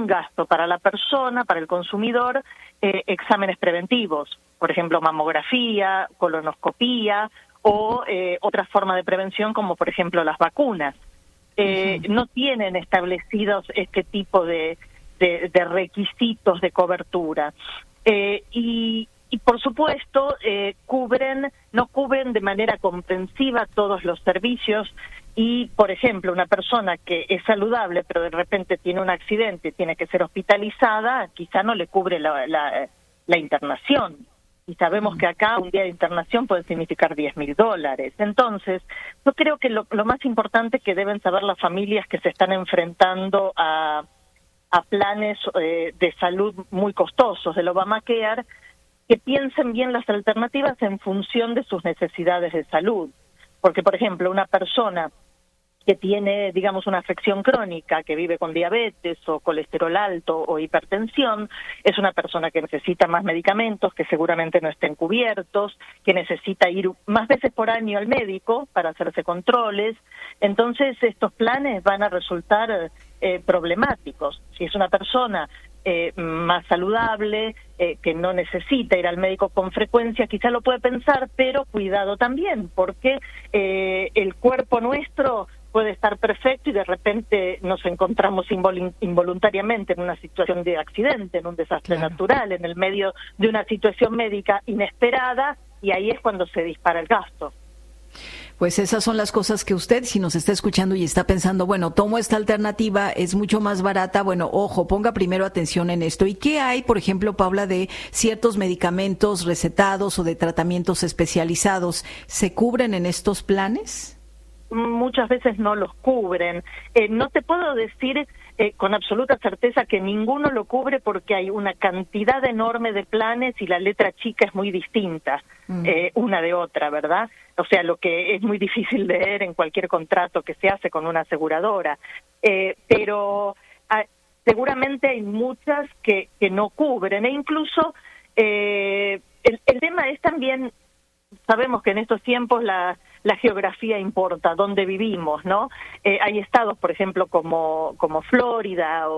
un gasto para la persona, para el consumidor, exámenes preventivos, por ejemplo, mamografía, colonoscopía o otra forma de prevención como, por ejemplo, las vacunas. No tienen establecidos este tipo de requisitos de cobertura. Y por supuesto, no cubren de manera comprensiva todos los servicios y, por ejemplo, una persona que es saludable pero de repente tiene un accidente y tiene que ser hospitalizada, quizá no le cubre la internación. Y sabemos que acá un día de internación puede significar $10.000. Entonces, yo creo que lo más importante que deben saber las familias que se están enfrentando a planes de salud muy costosos del Obamacare, que piensen bien las alternativas en función de sus necesidades de salud. Porque, por ejemplo, una persona que tiene, digamos, una afección crónica, que vive con diabetes o colesterol alto o hipertensión, es una persona que necesita más medicamentos, que seguramente no estén cubiertos, que necesita ir más veces por año al médico para hacerse controles. Entonces, estos planes van a resultar problemáticos. Si es una persona más saludable, que no necesita ir al médico con frecuencia, quizá lo puede pensar, pero cuidado también, porque el cuerpo nuestro puede estar perfecto y de repente nos encontramos involuntariamente en una situación de accidente, en un desastre natural, en el medio de una situación médica inesperada, y ahí es cuando se dispara el gasto. Pues esas son las cosas que usted, si nos está escuchando y está pensando, bueno, tomo esta alternativa, es mucho más barata, bueno, ojo, ponga primero atención en esto. ¿Y qué hay, por ejemplo, Paula, de ciertos medicamentos recetados o de tratamientos especializados? ¿Se cubren en estos planes? Muchas veces no los cubren. No te puedo decir con absoluta certeza que ninguno lo cubre porque hay una cantidad enorme de planes y la letra chica es muy distinta una de otra, ¿verdad? O sea, lo que es muy difícil leer en cualquier contrato que se hace con una aseguradora. Pero seguramente hay muchas que no cubren. E incluso el tema es también, sabemos que en estos tiempos la geografía importa, dónde vivimos, ¿no? Hay estados, por ejemplo, como Florida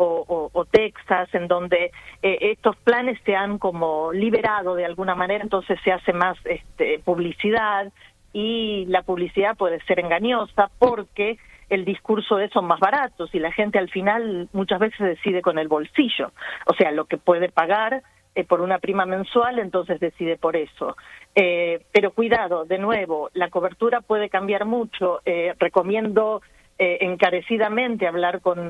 o Texas, en donde estos planes se han como liberado de alguna manera, entonces se hace más publicidad, y la publicidad puede ser engañosa porque el discurso es son más baratos y la gente al final muchas veces decide con el bolsillo, o sea, lo que puede pagar por una prima mensual, entonces decide por eso. Pero cuidado, de nuevo, la cobertura puede cambiar mucho. Recomiendo encarecidamente hablar con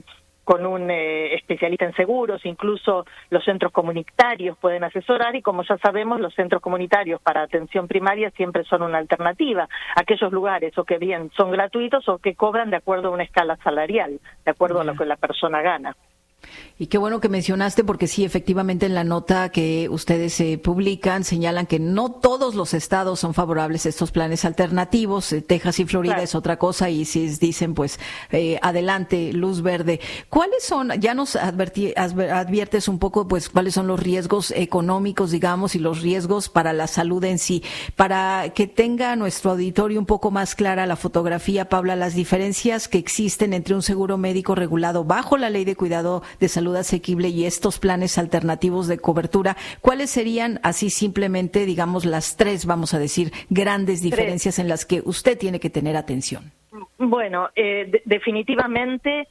un especialista en seguros, incluso los centros comunitarios pueden asesorar, y como ya sabemos, los centros comunitarios para atención primaria siempre son una alternativa. Aquellos lugares o que bien son gratuitos o que cobran de acuerdo a una escala salarial, de acuerdo a lo que la persona gana. Y qué bueno que mencionaste, porque sí, efectivamente en la nota que ustedes publican señalan que no todos los estados son favorables a estos planes alternativos. Texas y Florida es otra cosa, y si dicen pues adelante, luz verde. ¿Cuáles son, ya nos adviertes un poco, pues cuáles son los riesgos económicos, digamos, y los riesgos para la salud en sí? Para que tenga nuestro auditorio un poco más clara la fotografía, Paula, las diferencias que existen entre un seguro médico regulado bajo la Ley de Cuidado de Salud Asequible y estos planes alternativos de cobertura, ¿cuáles serían, así simplemente, digamos, las tres, vamos a decir, grandes diferencias en las que usted tiene que tener atención? Bueno, definitivamente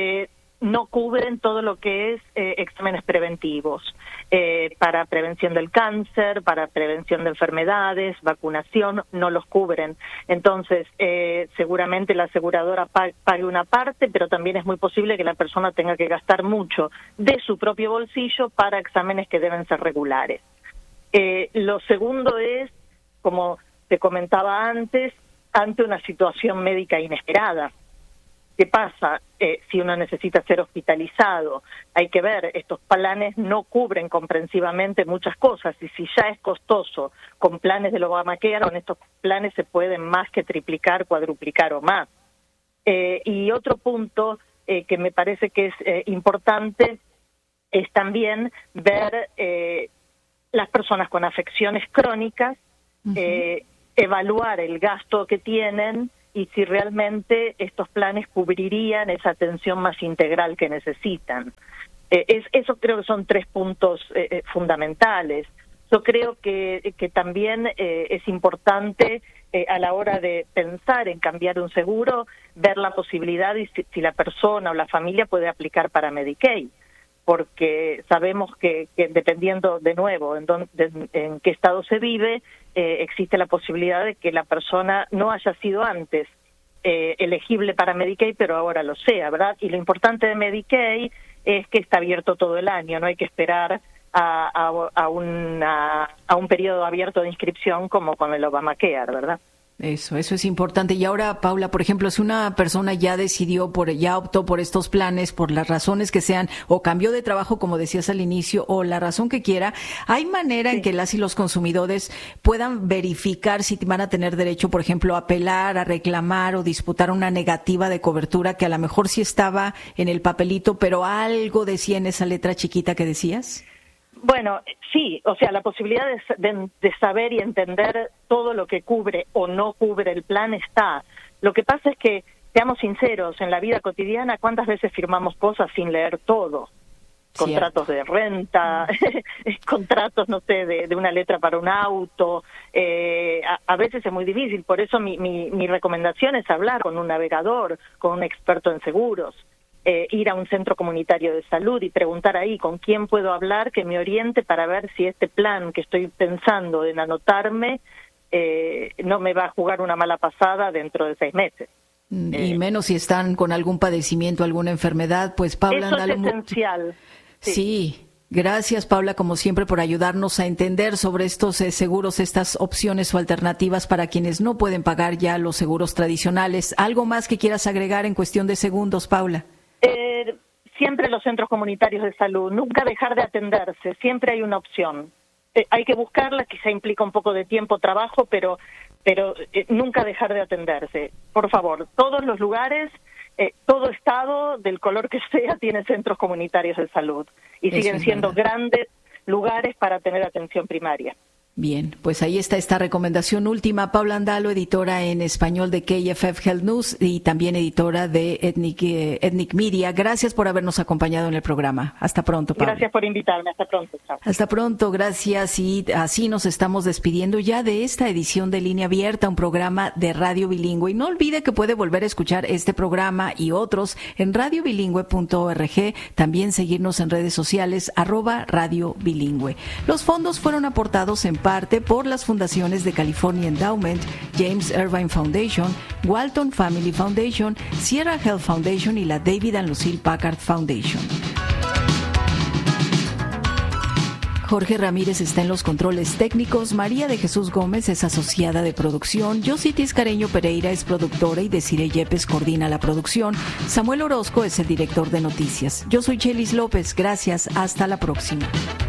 no cubren todo lo que es exámenes preventivos para prevención del cáncer, para prevención de enfermedades, vacunación, no los cubren. Entonces, seguramente la aseguradora pague una parte, pero también es muy posible que la persona tenga que gastar mucho de su propio bolsillo para exámenes que deben ser regulares. Lo segundo es, como te comentaba antes, ante una situación médica inesperada. ¿Qué pasa si uno necesita ser hospitalizado? Hay que ver, estos planes no cubren comprensivamente muchas cosas, y si ya es costoso con planes del Obamacare, con estos planes se pueden más que triplicar, cuadruplicar o más. Y otro punto que me parece que es importante es también ver las personas con afecciones crónicas, evaluar el gasto que tienen y si realmente estos planes cubrirían esa atención más integral que necesitan. Eso creo que son 3 puntos fundamentales. Yo creo que también es importante a la hora de pensar en cambiar un seguro, ver la posibilidad y si la persona o la familia puede aplicar para Medicaid, porque sabemos que dependiendo de nuevo en qué estado se vive, existe la posibilidad de que la persona no haya sido antes elegible para Medicaid, pero ahora lo sea, ¿verdad? Y lo importante de Medicaid es que está abierto todo el año, no hay que esperar a un periodo abierto de inscripción como con el Obamacare, ¿verdad? Eso es importante. Y ahora, Paula, por ejemplo, si una persona ya optó por estos planes, por las razones que sean, o cambió de trabajo, como decías al inicio, o la razón que quiera, ¿hay manera en que las y los consumidores puedan verificar si van a tener derecho, por ejemplo, a apelar, a reclamar o disputar una negativa de cobertura que a lo mejor sí estaba en el papelito, pero algo decía en esa letra chiquita que decías? Bueno, sí, o sea, la posibilidad de saber y entender todo lo que cubre o no cubre el plan está. Lo que pasa es que, seamos sinceros, en la vida cotidiana, ¿cuántas veces firmamos cosas sin leer todo? Contratos de renta, contratos, no sé, de una letra para un auto. A veces es muy difícil, por eso mi recomendación es hablar con un navegador, con un experto en seguros. Ir a un centro comunitario de salud y preguntar ahí con quién puedo hablar que me oriente para ver si este plan que estoy pensando en anotarme no me va a jugar una mala pasada dentro de 6 meses. Y menos si están con algún padecimiento, alguna enfermedad, pues Paula... Eso es esencial. Sí. Gracias, Paula, como siempre, por ayudarnos a entender sobre estos seguros, estas opciones o alternativas para quienes no pueden pagar ya los seguros tradicionales. ¿Algo más que quieras agregar en cuestión de segundos, Paula? Siempre los centros comunitarios de salud, nunca dejar de atenderse, siempre hay una opción. Hay que buscarla, quizá implica un poco de tiempo, trabajo, pero nunca dejar de atenderse. Por favor, todos los lugares, todo estado, del color que sea, tiene centros comunitarios de salud y siguen siendo grandes lugares para tener atención primaria. Bien, pues ahí está esta recomendación última. Paula Andalo, editora en español de KFF Health News y también editora de Ethnic Media. Gracias por habernos acompañado en el programa. Hasta pronto, Paula. Gracias por invitarme. Hasta pronto. Chao. Hasta pronto, gracias. Y así nos estamos despidiendo ya de esta edición de Línea Abierta, un programa de Radio Bilingüe. Y no olvide que puede volver a escuchar este programa y otros en radiobilingüe.org. También seguirnos en redes sociales, @Radio Bilingüe. Los fondos fueron aportados en parte por las fundaciones de California Endowment, James Irvine Foundation, Walton Family Foundation, Sierra Health Foundation y la David and Lucille Packard Foundation. Jorge Ramírez está en los controles técnicos, María de Jesús Gómez es asociada de producción, Yositis Careño Pereira es productora y Desiree Yepes coordina la producción, Samuel Orozco es el director de noticias. Yo soy Chelis López, gracias, hasta la próxima.